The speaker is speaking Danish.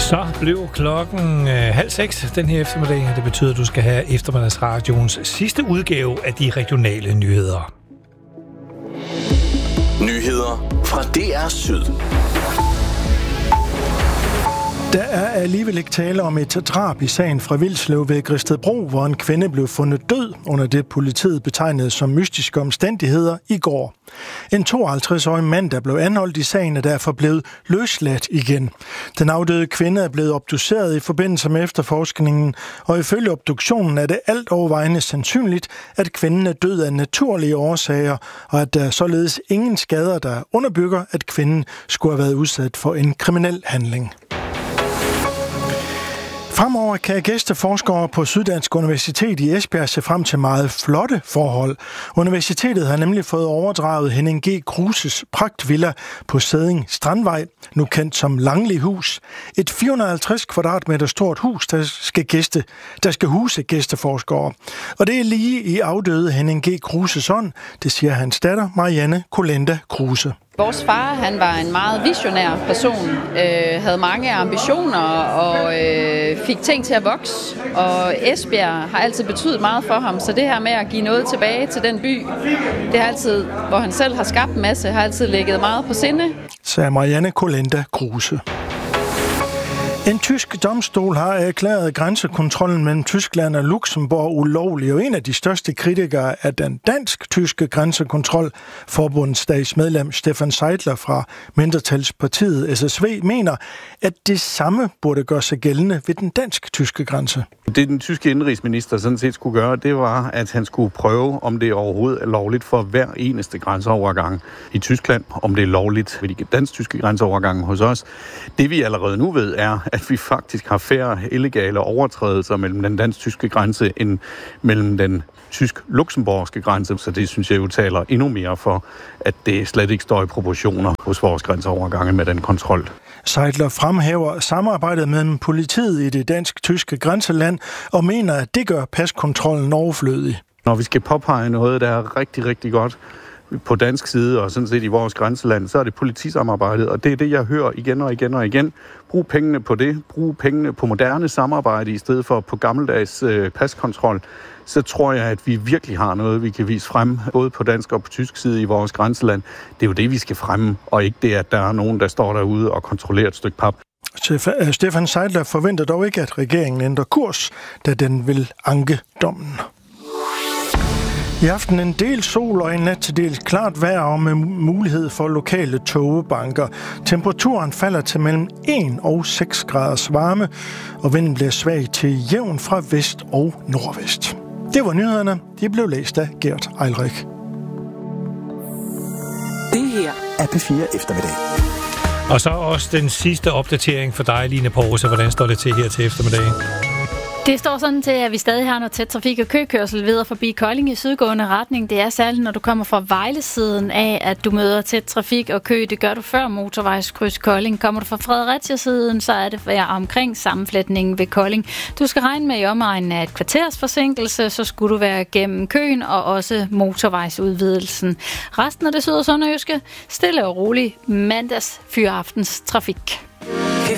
Så blev klokken 5:30 den her eftermiddag. Det betyder, at du skal have eftermiddagsradioens sidste udgave af de regionale nyheder. Nyheder fra DR Syd. Der er alligevel ikke tale om et drab i sagen fra Vilslev ved Gristedbro, hvor en kvinde blev fundet død under det, politiet betegnede som mystiske omstændigheder i går. En 52-årig mand, der blev anholdt i sagen, er derfor blevet løsladt igen. Den afdøde kvinde er blevet obduceret i forbindelse med efterforskningen, og ifølge obduktionen er det alt overvejende sandsynligt, at kvinden er død af naturlige årsager, og at der således ingen skader, der underbygger, at kvinden skulle have været udsat for en kriminel handling. Fremover kan gæsteforskere på Syddansk Universitet i Esbjerg se frem til meget flotte forhold. Universitetet har nemlig fået overdraget Henning G. Kruses pragtvilla på Sædding Strandvej, nu kendt som Langlihus. Et 450 kvadratmeter stort hus, der skal huse gæsteforskere. Og det er lige i afdøde Henning G. Kruses ånd, det siger hans datter Marianne Kolenda Kruse. Vores far, han var en meget visionær person, havde mange ambitioner og fik ting til at vokse. Og Esbjerg har altid betydet meget for ham, så det her med at give noget tilbage til den by, det har altid, hvor han selv har skabt en masse, har altid ligget meget på sinde. Sagde Marianne Kolenda Kruse. En tysk domstol har erklæret grænsekontrollen mellem Tyskland og Luxembourg ulovlig, og en af de største kritikere af den dansk-tyske grænsekontrol, forbundsdagsmedlem Stefan Seidler fra mindretalspartiet SSV, mener, at det samme burde gøre sig gældende ved den dansk-tyske grænse. Det den tyske indrigsminister sådan set skulle gøre, det var, at han skulle prøve, om det overhovedet er lovligt for hver eneste grænseovergang i Tyskland, om det er lovligt ved de dansk-tyske grænseovergange hos os. Det vi allerede nu ved er, at vi faktisk har færre illegale overtrædelser mellem den dansk-tyske grænse end mellem den tysk-luxemburgske grænse, så det synes jeg jo taler endnu mere for, at det slet ikke står i proportioner hos vores grænseovergange med den kontrol. Seidler fremhæver samarbejdet mellem politiet i det dansk-tyske grænseland og mener, at det gør paskontrollen overflødig. Når vi skal påpege noget, der er rigtig, rigtig godt på dansk side og sådan set i vores grænseland, så er det politisamarbejdet, og det er det, jeg hører igen og igen og igen. Brug pengene på det. Brug pengene på moderne samarbejde i stedet for på gammeldags paskontrol. Så tror jeg, at vi virkelig har noget, vi kan vise frem, både på dansk og på tysk side i vores grænseland. Det er jo det, vi skal fremme, og ikke det, at der er nogen, der står derude og kontrollerer et stykke pap. Stefan Seidler forventer dog ikke, at regeringen ændrer kurs, da den vil anke dommen. I aften en del sol og en nat til dels klart vejr og med mulighed for lokale tågebanker. Temperaturen falder til mellem 1 og 6 graders varme, og vinden bliver svag til jævn fra vest og nordvest. Det var nyhederne. De blev læst af Gert Eilrik. Det her er P4 Eftermiddag. Og så også den sidste opdatering for dig, Line Poulsen. Hvordan står det til her til eftermiddag? Det står sådan til, at vi stadig har noget tæt trafik- og køkørsel videre forbi Kolding i sydgående retning. Det er særligt, når du kommer fra Vejle-siden af, at du møder tæt trafik og kø. Det gør du før motorvejskryds Kolding. Kommer du fra Fredericia-siden, så er det omkring sammenflætningen ved Kolding. Du skal regne med i omegnen af et kvarters forsinkelse, så skulle du være gennem køen og også motorvejsudvidelsen. Resten af det syd- og sønderjyske, stille og roligt mandags fyraftens trafik.